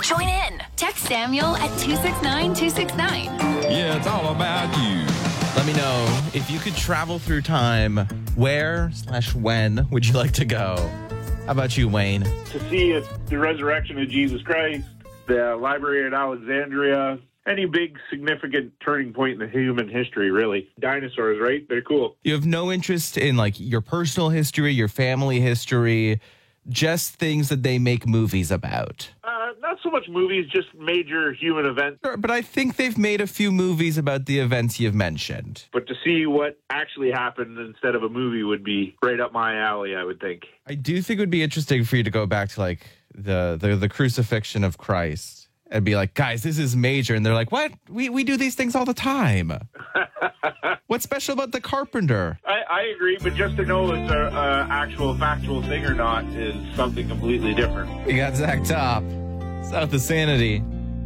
Join in. Text Samuel at 269-269. Yeah, it's all about you. Let me know if you could travel through time, where/when would you like to go? How about you, Wayne? To see the resurrection of Jesus Christ, the Library at Alexandria, any big significant turning point in the human history, really. Dinosaurs, right? They're cool. You have no interest in like your personal history, your family history, just things that they make movies about. Not so much movies, just major human events. Sure, but I think they've made a few movies about the events you've mentioned. But to see what actually happened instead of a movie would be right up my alley, I would think. I do think it would be interesting for you to go back to like the crucifixion of Christ and be like, guys, this is major. And they're like, what? We do these things all the time. What's special about the carpenter? I agree, but just to know it's an actual factual thing or not is something completely different. You got Zach Top, South of Sanity.